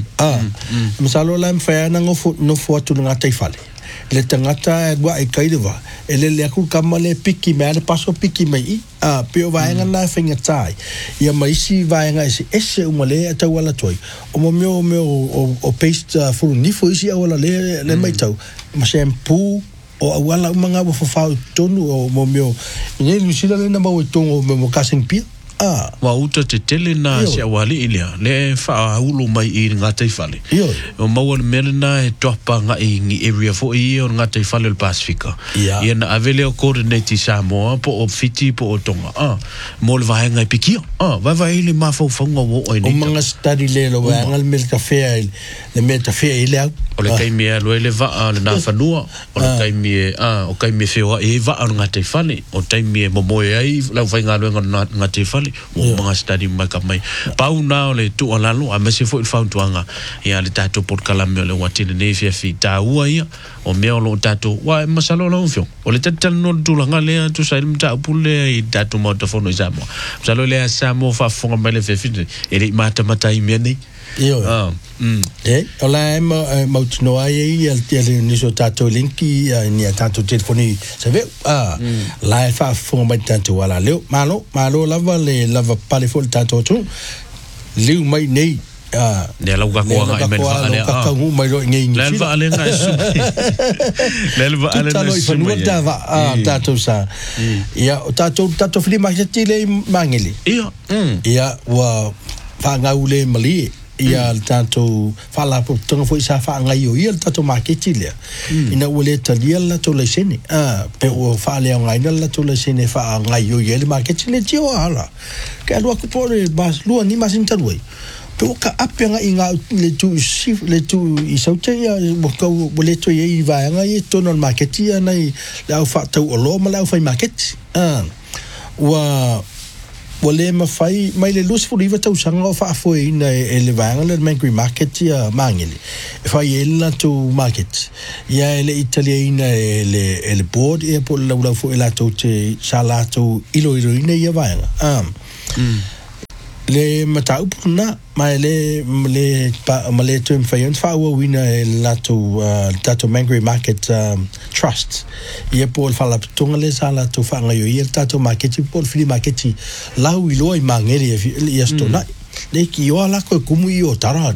msalo la mfa na no foto nga tai fale le tangata gua e kai va ele le ku kama le piki me le paso piki mai pe va nga na fenga tai ia mai si va nga ese umale ata wala toi o mo o paste fu ni fo isi wala le mai tau ma shampoo o wala manga wo fa tonu o mo meo ni Lucila le na mo tongo mo kasing pia wa uta te tele na se wali ilia le fa ulo mai I ngata I fale o mo melna e topa nga I ngi area fo I o ngata I fale le Pacifica ia na avele o coordinate Samoa po o fiti po o tonga mo le vai nga piki va ile ma fo nga wo o ni o manga study le lo va ngal mel cafe le meta fe ile o le kai me lo ele va le na fanua o le kai me o kai me fe o e va ngata I fale o tai me mo mo ai la vai nga lo ngata I fale o mga study maka mai pau na le tu alalo a mese fo il fautuanga ia le tato por kalame le watine ne fi taua ia o me lo tato wa masalo lo fio o le tatal no tu langa le tu sai mta pule I tato mo to fono izamo masalo le asamo fa fonga mele fe fi e le mata I mene ola mo no ai el tele ni so tato linki ni tato telefoni se ve la fa fo mai tanto wala le malo lava pale fo tato tu liu mai nei ne la ko nga men va ale ka ngu mai lo ngi le va ale nga le va ale na su tato sa ia tato fili mai tele mangeli ia wa fa nga ule mali ia tanto fala por tonga foi sa fa ngai o ia tanto marketile ina wole talia la to le sene pe o fa le ngai la to le sene fa ngai o ia le marketile tio ala ka lo ku por bas lo ni mas interway pe o ka apenga inga le tu I saute ia mo ka wole to ia va ngai to no marketia nai la fa to o lo ma la fa market wa wale ma fai mai le lus fu riva tau sanga fa foi na ele vanga le mangri market ia mangeli fai ela to market ia ele italiana ele board e po la fu ela to te salato ilo ina ia vanga le matau na mai le to fai fa wa wina lato tato mangri market trust ia po fala tonga le sala to fa ngayo ia tato market po free market la wi lo I mangeli ia stona le ki yo ala ko kumu I o tara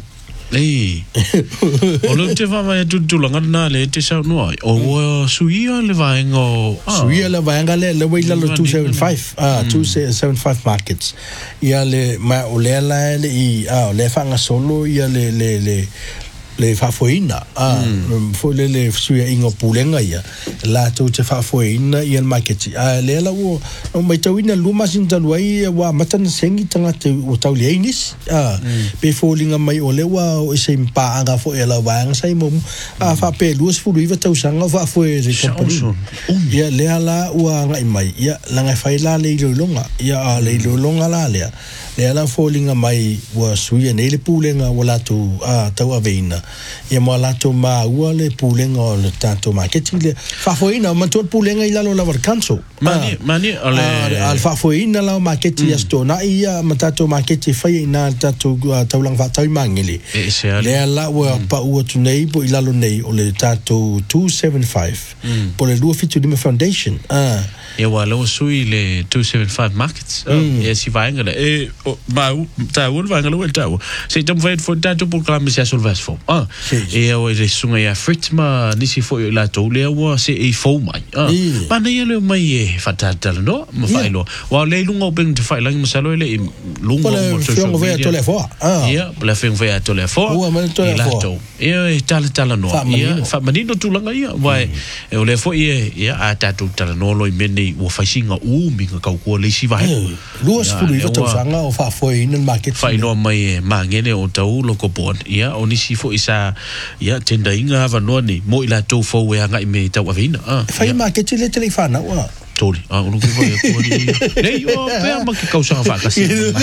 o lo te va mai tu langa na le te sa no o suia le vai ngo suia le vai ngale le wei la 275 275 markets ia le ma o le la le I le fa nga solo ia le le fafoina fo le suia ingo pulenga ia la to te fafoina ia market le la o mai tawina luma sintaluai wa matan sengi tanga te o taulia inis pe folinga mai o le wa o se mpa anga fo ela wa sai mo fa pe luas fu iva tau sanga fa fo e company ia le ala wa ngai mai ia la ngai fai la le longa ia le longa la le ala folinga mai wa suia nei le pulenga wala tu tau aveina ia mo la to ma ua le pulenga o le tato marketing le fafoina ma to pulenga ila lo la kanso mani al fafoina la marketing sto na ia ma tato marketing fai na tato taulang fa tau mangili le ala wa pa ua tu nei po ila lo nei o le tato 275 po le lua fitu dime foundation ia wa lo sui le 275 markets ia si vaenga le ma ta un vaenga lo ta se tam vai fo tato por clame se sol vas fo e o le sunga ia fritma nisi fo la to le wa se e fo mai ma nei le mai e fatata no ma fai lo wa le lunga open to fai lang masalo le lunga mo so so vai to le fo ia la fin vai to le fo la to e tala no ia fa manino tu langa ia vai e o le fo ia a tato tala no lo meni o fai singa minga ka ko le si vai luas fu i to sanga o fa fo in market fai no mai mangene o tau lo ko bon ia o nisi fo isa ia tenda inga va no ni mo ila to fo we anga me tau avina fai market le telefona wa toli o no ko vai ko ni nei o pe ma ke causa fa kasi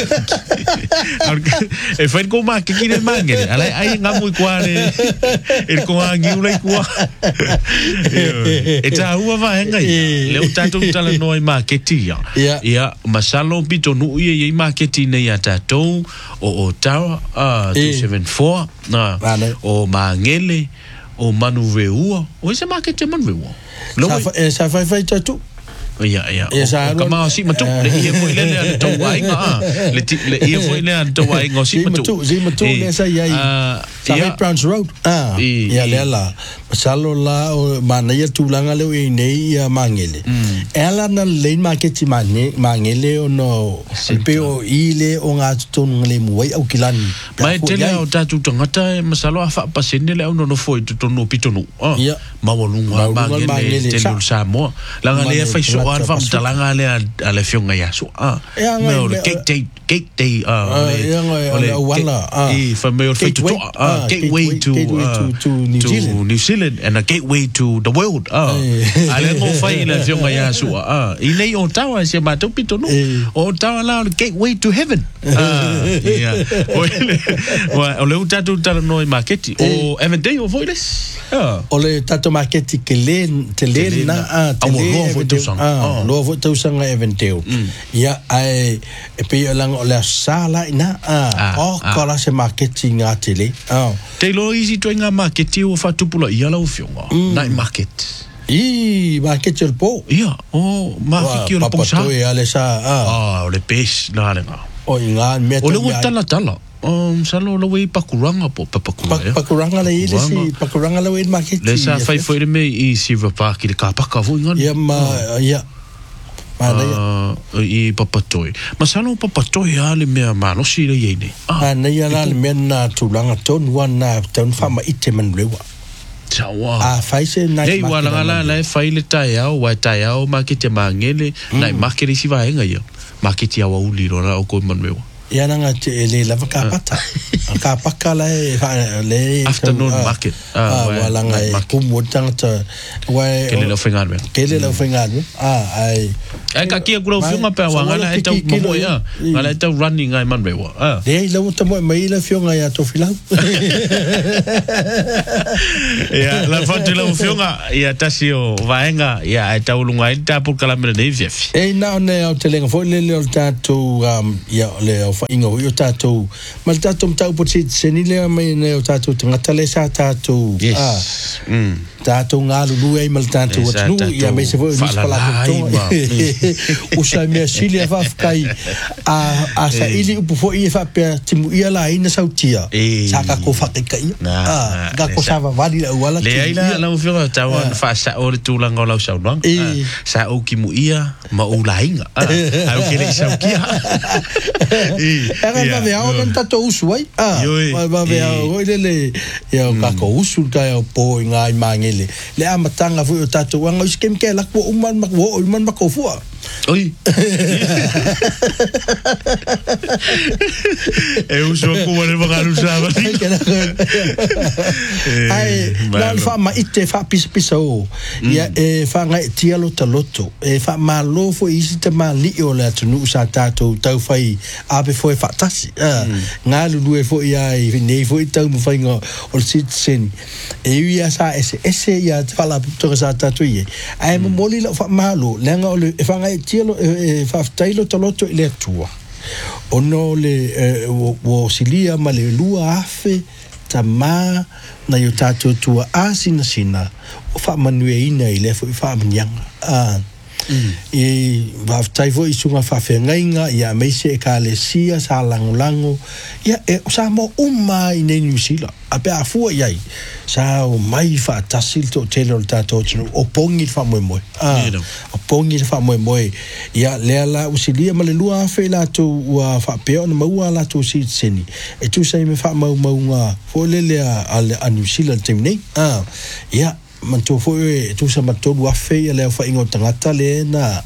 e fai ko ma ke kine mangene ala ai nga mo kware el ko angi ula ko e ta ua va nga le tato tala no ai marketia ia masalo pito no ia marketing nei tato o tawa 274 na o mangele o manuveu o ese marketing manuveu lo sa fai tato ia kama si matu le ia foi le to wai nga le ia foi le to wai nga si matu le sa ia sa Browns Road ia le la masalo la mana ia tulanga le nei ia mangele ela na le market mangele o no pe o ile o nga ton le muai au kilani mai tele o tatu tangata masalo afa pasene le no foi to no pitonu ma volunga mangele tele sa mo la le fa so an fam talanga ale fionga ya so no gate day wala fa me gateway to New Zealand and a gateway to the world ale mo fai la fionga ya so ile o tawa se ma to pito no o tawa la gateway to heaven o le utatu tala no market o everyday o voiles o le tato market ke le na lo vo tu sanga eventeu ia ai e pe lang o la sala ina kola se marketing atele te lo easy to nga market o fa tupula ia la ufionga night market market el po ia ma fikio le posa papato ia le sa o le pes na lenga o inga me o le tala salo lo we pakuranga po pakuranga le ile si pakuranga le market le sa fai foi me I Silver Park le ka paka vo inga ia ia I papatoi masalo papatoi ale me malo si le yene na ia la me na tulanga ton wana ton fama ite man lewa chawa fai se na ei wala la fai le tai au market mangele na market si va enga ia market ya wa uli rona o ko man lewa ia nanga te le lava kapata kapaka le afternoon market wala ngai kumo tangata wai kele lo fengan ai ka kia kula fiunga pe wa ngala eta mo ya ngala eta running ai man bewa le lo mo mai la fiunga ya to filau ya la foto lo fiunga ya tasio vaenga ya eta ulunga eta por kala mena de viefi na ne o telenga foi le tato ya le fa ingo yo tato mal tato mtau po senile mai ne o tato ngata le sa tato tato ngalu ai mal tato nu ya me se foi fala o sa me silia va fkai a sa ili upo fo ia fa pe timu ia la ina sautia sa ka ko fa kai ga ko sa va vali wala le ila la ufio tawa fa sa o tu langa la sa no sa o ki mu ia ma o la inga au ke le sa kia Era va ao nan tato usu ai. Va ao le ia ka ko usu ka po ngai mangele. Le amatanga fu tato wanga iskem ke la ko uman ko fu. Oi. Uso ko wale baka usaba. Ai, la fa ma ite fa pisa o. Ia fa ngai tialo taloto. Fa malo fo isi te mali o la tunu sa tato tau fai ape foi fa tasi. Nga lu fo ia nei fo tau mo fai ngo o sit sen. Ia sa ese ia fala to sa tato ie. Ai mo moli la fa malo, lenga o fa ngai tielo fa tailo taloto ile tua. Ono le wo silia ma le lua afe tama na yo tato tua asina sina o fa manue ina ile fo fa manyanga va tai vo isunga fa fengainga ia meise e kalesia sa langolango ia sa mo uma ina New Zealand ape afua iai sa o mai fa tasil to telo tato o pongi fa mo o pongi fa mo ia lela usilia malelua fe la to wa fa peo na maua la to si seni e tu sai me fa maunga fo lele a New Zealand temnei ia manto foi tu sa manto wa fe le fa ingo tangata lena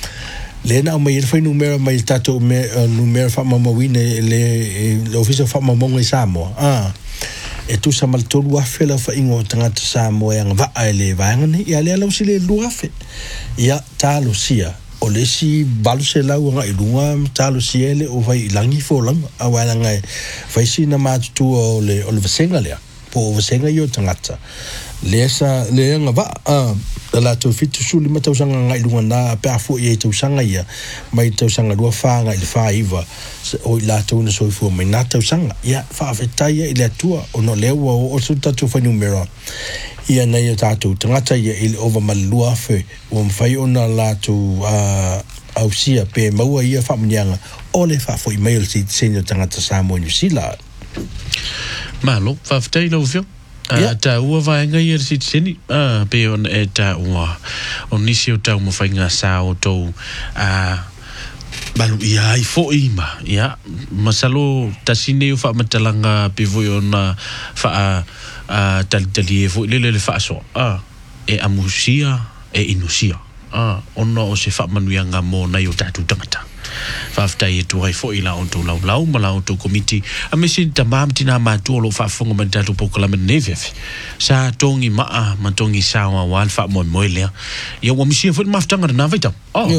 mai foi numero mai tato numero fa mamawine le office fa mamonga samo e tu sa manto wa fe le fa ingo tangata samo yang va ele va ngani ia le lo si le lu fe ia talo sia o le si balu se la nga ilunga talo si ele o vai langi fo lang awala ngai vai si na ma tu o le vasenga le po vasenga yo tangata lesa le nga va la to fitu suli mata usanga ngai lunga na pe afu ye to usanga ia mai to usanga do fa ngai le fa iva o la to na so fu mai na to usanga ia fa fetaia ile tua ono lewa o so tatu fa numero ia na ia tatu tangata ia il over malua fe o mfai ona la to au sia pe maua ia fa mnyanga ole fa fo email si senyo tangata Samoa New Zealand malo fa fetaia lo fio ta ua vai ngai si sini pe on eta ua on nisi o tau mo fai nga sa o tou balu ia i fo ima ia masalo tasine fa matalanga pe voi ona fa tali fo le fa so e amusia e inusia ono o se fa manuanga mo na yo tatu tangata fafta ye to ai fo ila on to lau mala to committee a mesin tamam tina ma to lo fa fonga ma tatu pokola me neve sa tongi ma tongi sawa wal fa mo le ya wa misi fo maftanga na vaita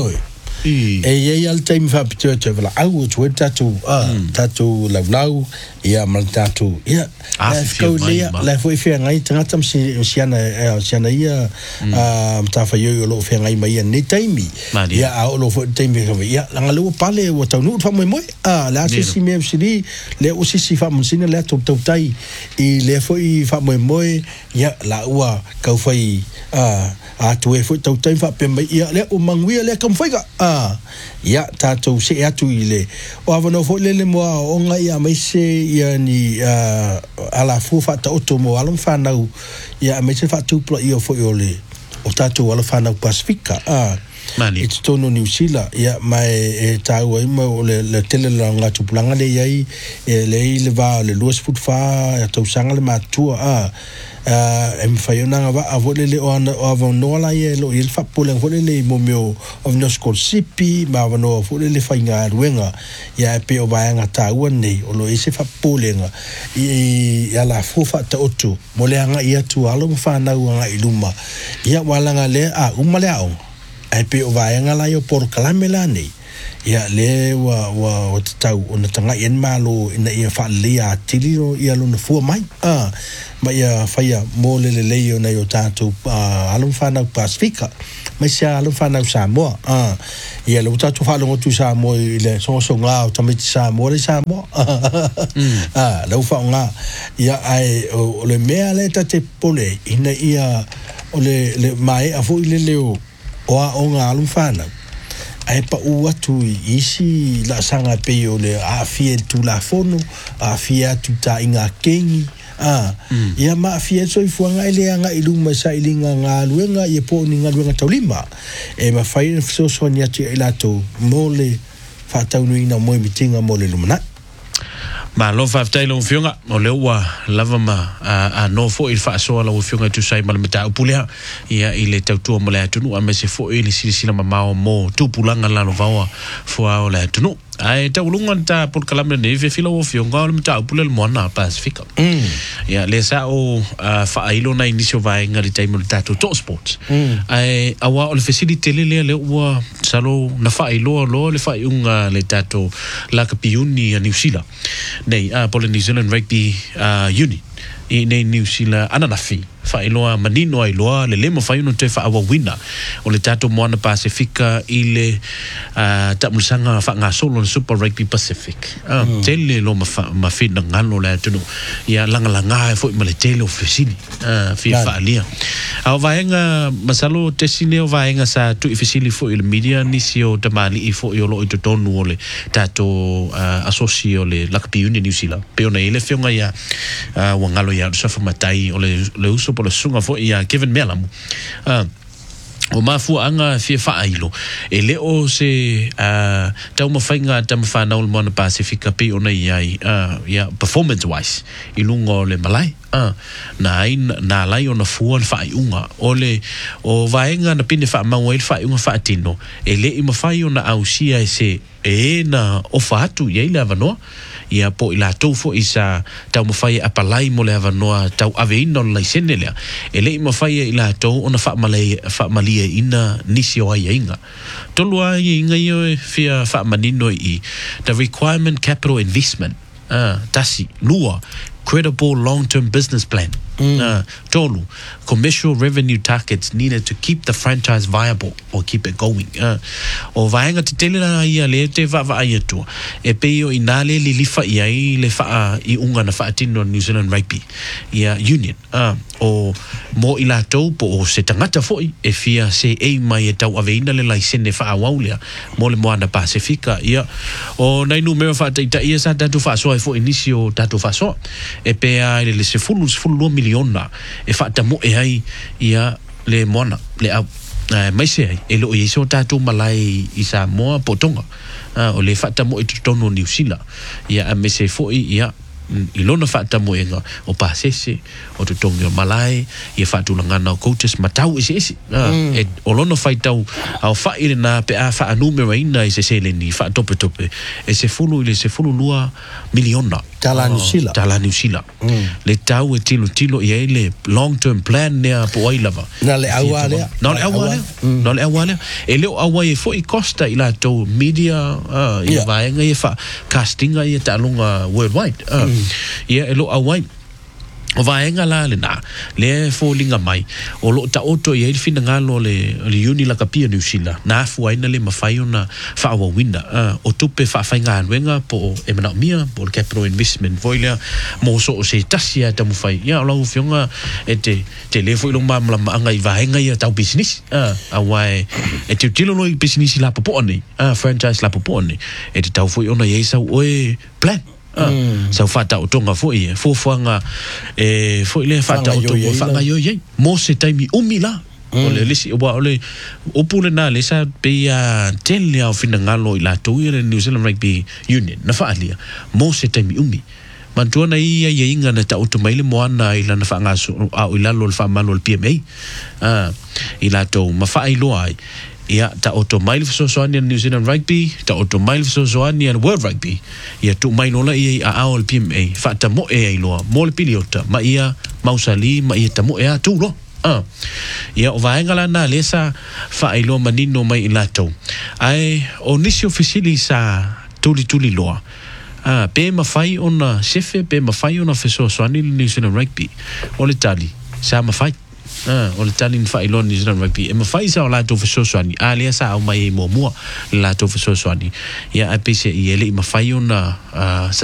e al time fa pito vela au to tatu lau ia mal tatu ia ko le foi fe ngai tangata siana ia tafa yo lo fe ngai mai ni time ia au lo fo time ia langa lo pale o tau fa mo la si me sili le o si fa mo sina le to tai i le foi fa mo ia la ua ka foi tu e fo tau tai fa pe mai ia le o mangui le kam foi ga ia tatu se atu ile o avano fo le mo o ngai ia mai se ia ni ala fu fa ta oto mo alon fa na ia mai se fa tu plo io fo le o tatu ala fa na Pasifika mani it's tono New Zealand ia mai ta o mo le tele la nga tu planga le ai le va le luas fut fa ta usanga le matua em faiona va avole le o no la ye lo il fa pole vole le momio of no school sipi ma no vole le fainga ruenga ya pe o va nga ta wone o lo ise fa pole nga i ala fofa ta otu mo le nga ia tu alo fa na nga iluma ia wala nga le umale a ai pe o va nga la yo por kalamela ni ia le wa tau ona tanga en malo ina ia fa lia tiliro ia lo no fu mai ma ia faia mo le ona yo tatu alum fa na Pasifika ma sia alum fa na Samoa ia lo tatu fa lo tu Samoa ile so nga o tamiti Samoa le Samoa lo fa nga ia ai o le mea le tate pole ina ia o le mai a fu ile leo o nga alum fa na ai pa ua tu isi la sanga pe o le a fie tu la fono a fie tu ta inga kengi ia ma fie so i fuanga ile anga iluma sa ilinga nga luenga ye po ni nga luenga taulima e ma fai so so nya ti ilato mole whaataunuina mo mitinga mo le lumana. Ma lo fa ftai lo fiunga o le ua lava ma a no fo il fa so lo fiunga tu sai mal meta upulea ia ile tautua mo le atunu a me se fo ile sila ma mo tu pulanga la no va fo o le atunu ai ta ulunga ta por kalamne ne ve filo o fiunga le meta upule le mona Pacifica ia le sa o fa ilo na inicio vai ngari time le tatu to sports ai awa o le facility le ua salo na fa ilo lo le fa unga le tatu la kapiuni a New Zealand nei Pole New Zealand Rugby Union nei New Zealand ananafi fa iloa manino ai loa le lemo fa ino te fa awa wina o le tato moana Pacifica ile tamusanga fa nga solo na Super Rugby Pacific tele lo ma fina ngalo le tunu ia langa fo ma le tele ofisini fi fa alia au vaenga masalo tesine o vaenga sa tu ofisili fo il media nisio tamali fo yo lo to tonu ole tato asocio le Rugby Union New Zealand pe ona ile fionga ia wangalo ia so fa matai ole le uso por sunga fo ia Kevin Melam o mafu anga fi failo ele o se tau mafainga tam fa na mo na Pacifica pe ona ia performance wise ilungo le malai na lai ona fu fa unga ole o vaenga na pine fa mawel fa unga fa tino ele I mafai ona ausia se na ofa atu ia le avano ia po ila tofo isa tau mafai apalai mo le avanoa tau aveina la senele ele mafai ila to ona fa malia ina nisio ai inga tolua inga yo fia fa manino I the requirement capital investment tasi lua credible long-term business plan tolu commercial revenue targets needed to keep the franchise viable or keep it going o vaenga te tele na ia le te va ia tu e pe o inale li lifa ia le fa I unga na fa tino New Zealand Rugby ia union o mo ila tau po o se tangata foi e fia se mai e tau aveina le laisene fa awaulia mo le moana Pacifica ia o nai numero fa ta ia sa tatu fa so fo inicio tatu fa so e pe ai le se fulu miliona e fa ta mo e ai ia le moana le au mai se ai e lo iso tatu malai isa mo potonga o le fa ta mo I tono New Zealand ia a me se fo ia ilona fa ta mo enga o pasese o to tonga malai ia fa tu langa na coaches matau ese e olono fa tau au fa ile na pe a fa numero ina ese se le ni fa tope e se fulu lua miliona tala New Zealand le tau e tilo ia le long term plan nea po ai lava na le awale e le awa e fo I costa ila to media ia vaenga ia fa castinga ia talunga worldwide ia elo awai o vaenga la le na le fo linga mai o lo ta oto ia fina ngalo le uni la kapia New Zealand na fu aina le mafai ona fa wa winda o tupe fa fainga wenga po e mana mia po capital investment voila mo so se tasia ta mu fai ia lo fionga e te le fo lo mam la anga I vaenga ia tau business awai e te tilo lo business la popo ni franchise la popo ni e te tau fo ona ia sa oe plan sa fata o tonga foi fofanga foi le fata o tonga fanga yo ye mo se taimi umila ole lisi ole opule na le sa pe tele au fina ngalo ila to ile New Zealand Rugby Union na faalia mo se taimi umi mantuana ia inga na ta automaile moana ila na fanga au ila lo fa manual PMA ila to mafai lo ai ia ta automail so soani New Zealand Rugby ta automail so soani World Rugby ia tu mai nola ia a all PMA fa ta mo e lo mo le piliota ma ia mausali ma ia ta mo e tu lo ia o vaenga la na lesa fa ilo manino mai ilato ai o nisi officially sa tuli loa pe mafai ona sefe pe mafai ona feso soani New Zealand Rugby o le tali sa mafai o le tali fa ilo New Zealand Rugby e mafai sa o la to feso soani alia sa o mai mo la to feso soani ia apese i ele mafai ona